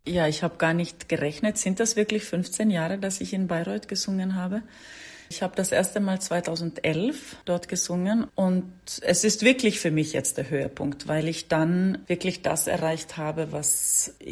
Ja, ich habe gar nicht gerechnet. Sind das wirklich 15 Jahre, dass ich in Bayreuth gesungen habe? Ich habe das erste Mal 2011 dort gesungen und es ist wirklich für mich jetzt der Höhepunkt, weil ich dann wirklich das erreicht habe, was